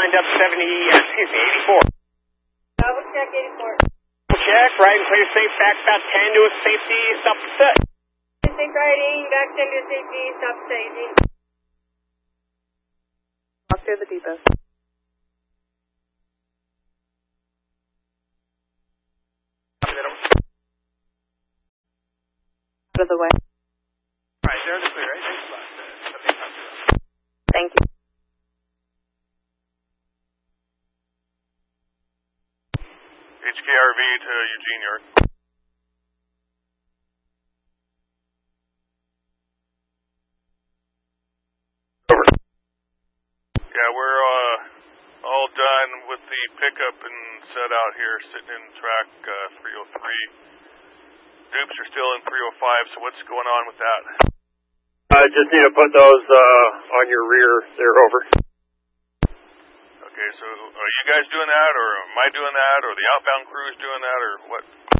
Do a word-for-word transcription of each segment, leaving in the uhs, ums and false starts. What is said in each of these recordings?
lined up seventy, uh, excuse me, eighty-four. Double check eighty-four. Double check, right and clear safe, back about ten to a safety, stop set. Safe riding, back ten to safety, stop staging. Walk through the depot. Out of the way. Alright, they're in the clear, right? Thanks a lot. Uh, okay, talk to you. Thank you. H K R V to Eugene, York. Over. Yeah, we're uh, all done with the pickup and set out here, sitting in track uh, three oh three. Dupes are still in three oh five, so what's going on with that? I uh, just need to put those uh, on your rear. They're over. Okay, so are you guys doing that, or am I doing that, or the outbound crew is doing that, or what?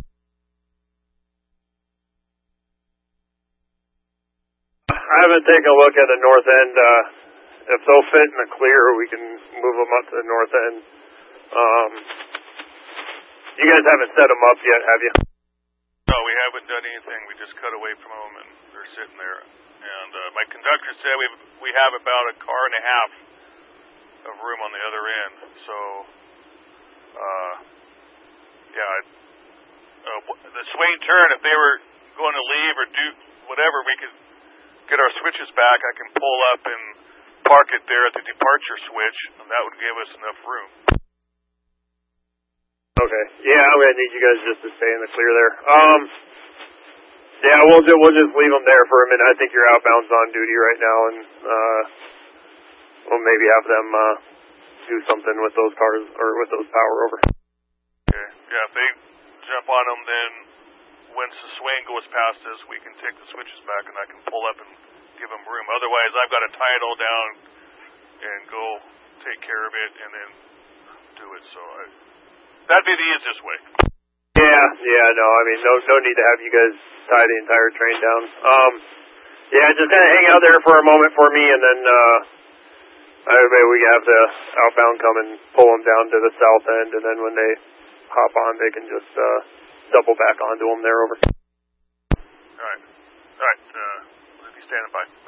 I haven't taken a look at the north end. Uh, if they'll fit in the clear, we can move them up to the north end. Um, you guys haven't set them up yet, have you? No, we haven't done anything. We just cut away from them, and they're sitting there. And uh, my conductor said we we have about a car and a half of room on the other end. So, uh, yeah, uh, the swing turn, if they were going to leave or do whatever, we could get our switches back. I can pull up and park it there at the departure switch, and that would give us enough room. Okay. Yeah, I'm gonna need you guys just to stay in the clear there. Um, yeah, we'll just we'll just leave them there for a minute. I think your outbound's on duty right now, and uh, we'll maybe have them uh, do something with those cars or with those power over. Okay. Yeah, if they jump on them, then once the swing goes past us, we can take the switches back, and I can pull up and give them room. Otherwise, I've got to tie it all down and go take care of it, and then do it. So I, that'd be the easiest way. Yeah, yeah, no, I mean, no, no need to have you guys tie the entire train down. Um, yeah, just kind of hang out there for a moment for me, and then uh, maybe we can have the outbound come and pull them down to the south end, and then when they hop on, they can just uh, double back onto them there over. All right, all right. Uh, we'll be standing by.